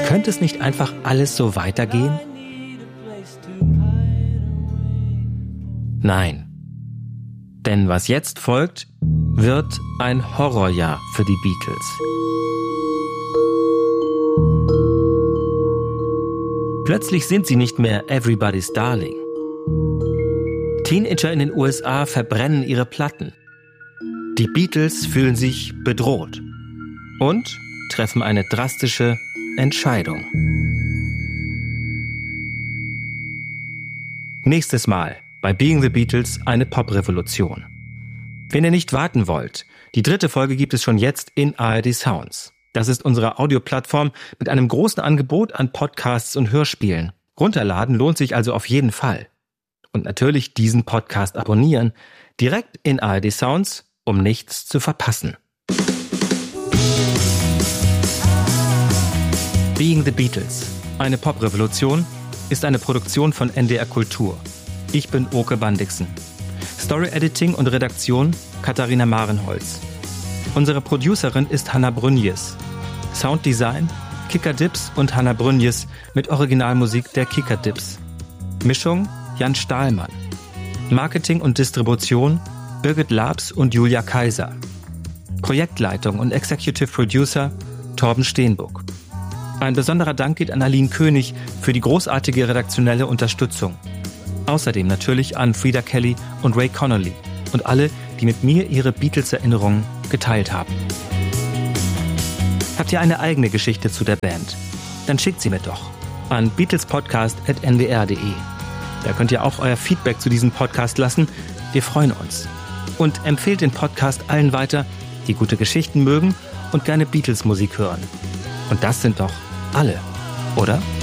Könnte es nicht einfach alles so weitergehen? Nein. Denn was jetzt folgt, wird ein Horrorjahr für die Beatles. Plötzlich sind sie nicht mehr Everybody's Darling. Teenager in den USA verbrennen ihre Platten. Die Beatles fühlen sich bedroht und treffen eine drastische Entscheidung. Nächstes Mal bei Being the Beatles eine Poprevolution. Wenn ihr nicht warten wollt, die 3. Folge gibt es schon jetzt in ARD Sounds. Das ist unsere Audioplattform mit einem großen Angebot an Podcasts und Hörspielen. Runterladen lohnt sich also auf jeden Fall. Und natürlich diesen Podcast abonnieren, direkt in ARD Sounds, um nichts zu verpassen. Being the Beatles, eine Poprevolution, ist eine Produktion von NDR Kultur. Ich bin Oke Bandixen. Story Editing und Redaktion Katharina Marenholz. Unsere Producerin ist Hanna Brünjes. Sounddesign Kicker Dips und Hanna Brünjes mit Originalmusik der Kicker Dips. Mischung Jan Stahlmann. Marketing und Distribution Birgit Labs und Julia Kaiser. Projektleitung und Executive Producer Torben Steenbuck. Ein besonderer Dank geht an Aline König für die großartige redaktionelle Unterstützung. Außerdem natürlich an Frida Kelly und Ray Connolly und alle, die mit mir ihre Beatles-Erinnerungen geteilt haben. Habt ihr eine eigene Geschichte zu der Band? Dann schickt sie mir doch an beatlespodcast@nwr.de. Da könnt ihr auch euer Feedback zu diesem Podcast lassen. Wir freuen uns. Und empfehlt den Podcast allen weiter, die gute Geschichten mögen und gerne Beatles-Musik hören. Und das sind doch alle, oder?